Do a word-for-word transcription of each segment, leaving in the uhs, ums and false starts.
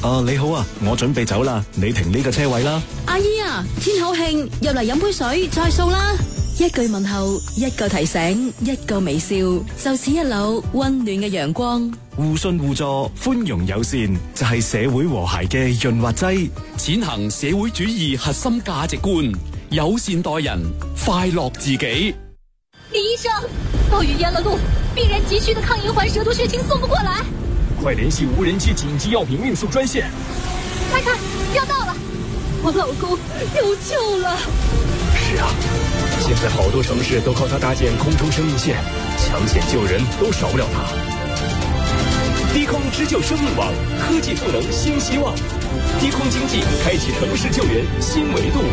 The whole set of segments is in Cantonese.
啊，你好啊，我準備走啦，你停呢個車位啦。 阿姨啊，天好慶，入嚟飲杯水再掃啦。一句問候，一個提醒，一個微笑，就似一縷溫暖嘅陽光。 互信互助，寬容友善，就係社會和諧嘅潤滑劑。 踐行社會主義核心價值觀，友善待人，快樂自己。 李醫生，暴雨淹了路，病人急需的抗銀環蛇毒血清送不過來， 快聯繫無人機緊急藥品運輸專線。 快看，要到了，我老公有救了。 是啊，現在好多城市都靠它搭建空中生命線，搶險救人都少不了它。低空支救生命網，科技賦能新希望。低空經濟開啟城市救援新維度。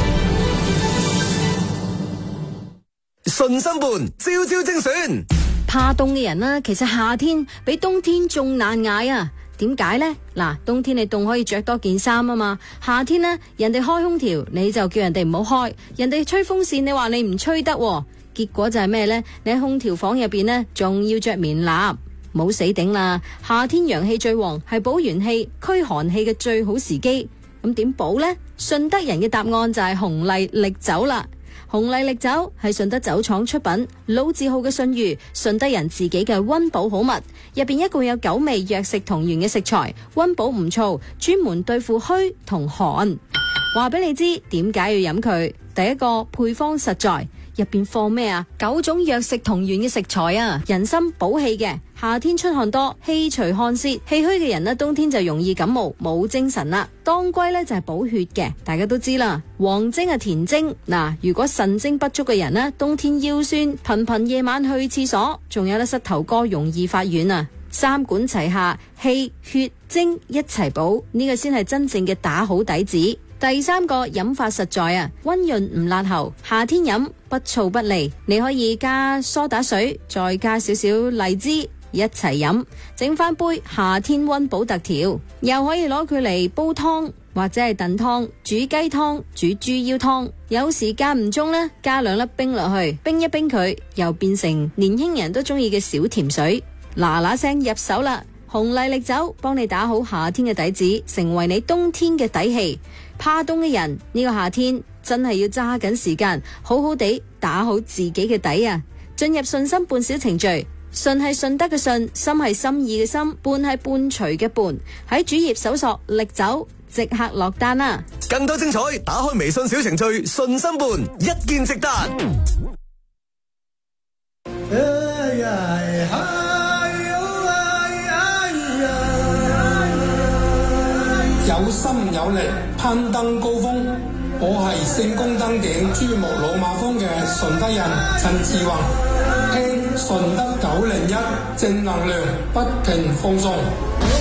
順心伴，朝朝精選。 怕凍嘅人呢，其實夏天比冬天仲難捱啊。點解呢？嗱，冬天你凍可以着多件衫啊嘛。夏天呢，人哋開空調，你就叫人哋唔好開；人哋吹風扇，你話你唔吹得，結果就係咩呢？你喺空調房入邊呢，仲要着棉衲，冇死頂啦！夏天陽氣最旺，係補元氣、驅寒氣嘅最好時機。咁點補呢？順德人嘅答案就係紅麗力酒啦。紅麗力酒係順德酒廠出品，老字號嘅信譽，順德人自己嘅溫補好物，入邊一共有九味藥食同源嘅食材，溫補唔燥，專門對付虛同寒。話俾你知點解要飲佢？第一個，配方實在，入邊放咩啊？九種藥食同源嘅食材啊，人參補氣嘅，夏天出汗多，氣除汗泄，氣虛嘅人呢，冬天就容易感冒，冇精神啦。當歸呢就係補血嘅，大家都知啦。黃精係填精，嗱，如果腎精不足嘅人呢，冬天腰酸，頻頻夜晚去廁所，仲有咧膝頭哥容易發軟啊。三管齊下，氣血精一齊補，呢個先係真正嘅打好底子。第三個飲法實在啊，溫潤唔辣喉，夏天飲不燥不膩。你可以加梳打水，再加少少荔枝一齊飲，整翻杯夏天溫補特調。又可以攞佢嚟煲湯或者係燉湯、煮雞湯、煮豬腰湯。有時間唔中呢，加兩粒冰落去，冰一冰佢，又變成年輕人都中意嘅小甜水。嗱嗱聲入手啦！紅麗力酒幫你打好夏天嘅底子，成為你冬天嘅底氣。怕凍嘅人呢個夏天真係要揸緊時間，好好地打好自己嘅底啊！進入順心伴小程序，順係順德嘅順，心係心意嘅心，伴係伴隨嘅伴。喺主頁搜索力酒，即刻落單啦！ 更多精彩，打開微信小程序順心伴，一鍵直達。 有心有力攀登高峰，我係聖功登頂珠穆朗瑪峰嘅順德人陳志宏，聽順德九零一正能量不停放送。